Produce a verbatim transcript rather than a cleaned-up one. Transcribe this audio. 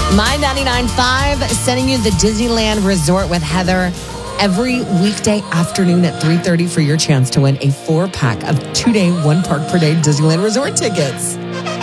My ninety-nine point five sending you the Disneyland Resort with Heather every weekday afternoon at three thirty for your chance to win a four-pack of two-day, one-park-per-day Disneyland Resort tickets.